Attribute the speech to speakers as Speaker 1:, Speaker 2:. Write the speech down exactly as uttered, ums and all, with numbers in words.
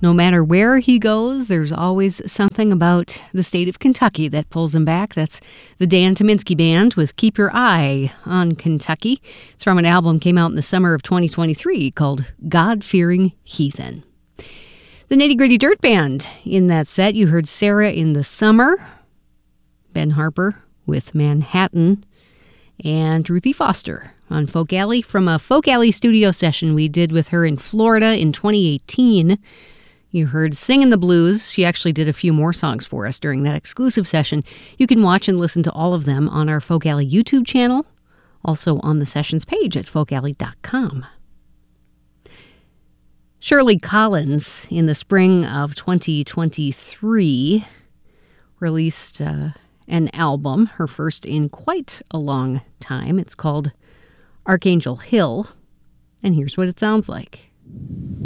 Speaker 1: No matter where he goes, there's always something about the state of Kentucky that pulls him back. That's the Dan Tyminski Band with Keep Your Eye on Kentucky. It's from an album came out in the summer of twenty twenty-three called God-Fearing Heathen. The Nitty Gritty Dirt Band. In that set, you heard Sarah in the Summer, Ben Harper with Manhattan, and Ruthie Foster on Folk Alley from a Folk Alley studio session we did with her in Florida in twenty eighteen. You heard Singin' the Blues. She actually did a few more songs for us during that exclusive session. You can watch and listen to all of them on our Folk Alley YouTube channel, also on the sessions page at folk alley dot com. Shirley Collins, in the spring of twenty twenty-three, released uh, an album, her first in quite a long time. It's called Archangel Hill, and here's what it sounds like.